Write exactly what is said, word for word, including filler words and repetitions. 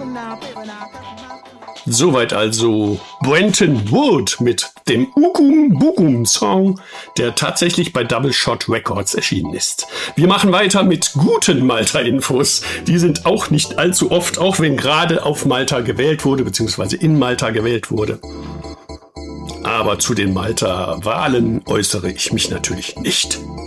Soweit also Brenton Wood mit dem Ugum Bugum Song, der tatsächlich bei Double Shot Records erschienen ist. Wir machen weiter mit guten Malta-Infos. Die sind auch nicht allzu oft, auch wenn gerade auf Malta gewählt wurde, beziehungsweise in Malta gewählt wurde. Aber zu den Malta-Wahlen äußere ich mich natürlich nicht.